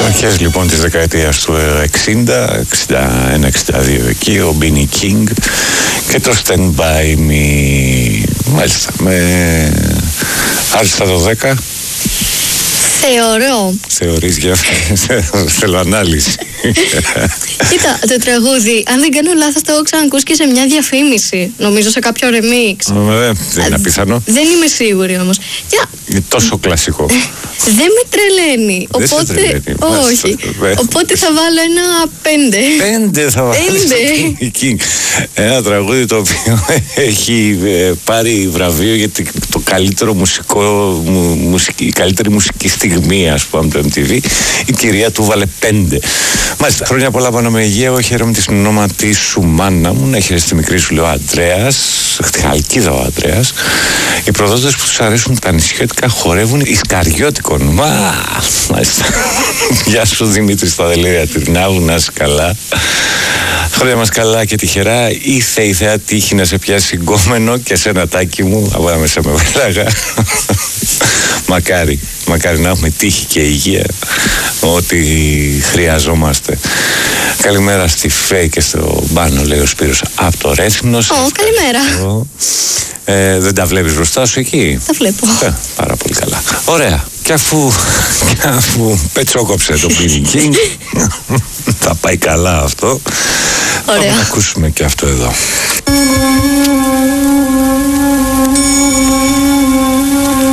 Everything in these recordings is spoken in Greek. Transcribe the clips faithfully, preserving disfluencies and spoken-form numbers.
Αρχές λοιπόν της δεκαετίας του εξήντα, εξήντα ένα εξήντα δύο εκεί, ο Μπίνι Κίνγκ και το Stand By Me. Μάλιστα, με άριστα το δέκα. Θεωρώ. Θεωρείς για θέλω ανάλυση. Κοίτα, το τραγούδι, αν δεν κάνω λάθος, το έχω ξανακούσει και σε μια διαφήμιση. Νομίζω σε κάποιο remix. Δεν είναι απίθανο. Δεν είμαι σίγουρη όμως. Είναι τόσο κλασικό. Δεν με τρελαίνει. Δεν σε Οπότε, τρελαίνει. όχι. Οπότε θα βάλω ένα πέντε. Πέντε θα βάλω. Πέντε. Ένα τραγούδι το οποίο έχει πάρει βραβείο για το καλύτερο μουσικό, μουσική, η καλύτερη μουσική στιγμή, ας πούμε, το εμ τι βι. Η κυρία του βάλε πέντε. Μάλιστα, χρόνια πολλά πάνω με υγεία. Εγώ χαίρομαι τη συνονόματι σου μάνα μου. Να χαίρεσαι τη μικρή σου, λέει ο Αντρέας. Χαλκίδα ο Αντρέας. Οι προδότες που τους αρέσουν τα νησιώτικα χορεύουν ισκαριώτικων. Μα, μάλιστα. Γεια σου Δημήτρη στα δελήρια Τυρνάβου, να είσαι καλά. Χρόνια μας καλά και τυχερά. Ήθε η θεά τύχη να σε πιάσει συγκόμενο και σε ένα τάκι μου. Από ένα μέσα με βράγα. Μακάρι, μακάρι να έχουμε τύχη και υγεία. Ό,τι χρειαζόμαστε. Καλημέρα στη Φέη και στο Μπάνο, λέει ο Σπύρος από το Ρέθυμνος. Ω, καλημέρα. Ε, δεν τα βλέπεις μπροστά σου εκεί? Τα βλέπω. Ε, πάρα πολύ καλά. Ωραία. Και αφού, και αφού πετσόκοψε το Μπίνι Κίνγκ, θα πάει καλά αυτό. Ωραία. Θα ακούσουμε και αυτό εδώ.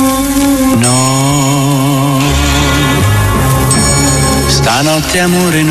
No, stanotte amore